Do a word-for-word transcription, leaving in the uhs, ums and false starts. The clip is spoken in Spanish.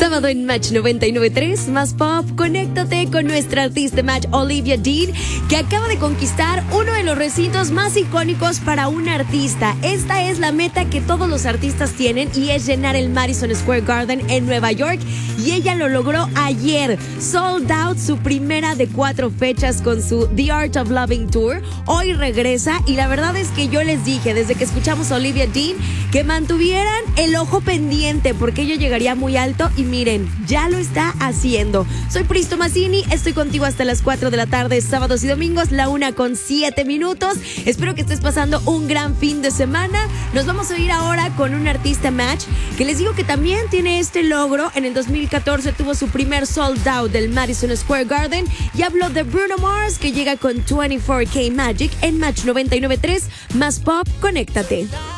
Sábado en Match noventa y nueve punto tres, más pop, conéctate con nuestra artista Match, Olivia Dean, que acaba de conquistar uno de los recintos más icónicos para un artista. Esta es la meta que todos los artistas tienen y es llenar el Madison Square Garden en Nueva York, y ella lo logró ayer. Sold out su primera de cuatro fechas con su The Art of Loving Tour. Hoy regresa y la verdad es que yo les dije desde que escuchamos a Olivia Dean que mantuvieran el ojo pendiente porque ella llegaría muy alto y miren, ya lo está haciendo. Soy Pristo Mazzini, estoy contigo hasta las cuatro de la tarde, sábados y domingos, la una con siete minutos. Espero que estés pasando un gran fin de semana. Nos vamos a ir ahora con un artista Match que les digo que también tiene este logro. En el dos mil catorce tuvo su primer sold out del Madison Square Garden y habló de Bruno Mars, que llega con veinticuatro K Magic en Match noventa y nueve punto tres, más pop, conéctate.